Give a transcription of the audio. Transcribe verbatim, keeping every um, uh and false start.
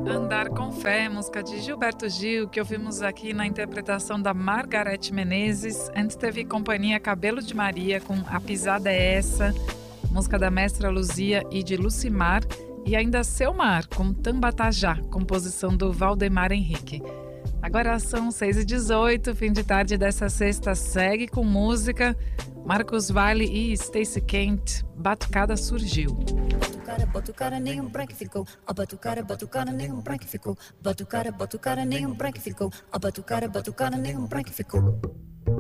Andar com Fé, música de Gilberto Gil, que ouvimos aqui na interpretação da Margareth Menezes. Antes teve Companhia Cabelo de Maria com A Pisada é Essa, música da Mestra Luzia e de Lucimar. E ainda Seu Mar, com Tambatajá, composição do Valdemar Henrique. Agora são seis e dezoito, fim de tarde dessa sexta segue com música. Marcos Valle e Stacey Kent, Batucada surgiu. Batucada, batucada, nenhum break ficou. A batucada, batucada, nenhum break ficou. Batucada, batucada, nenhum break ficou. A batucada, batucada, nenhum break ficou.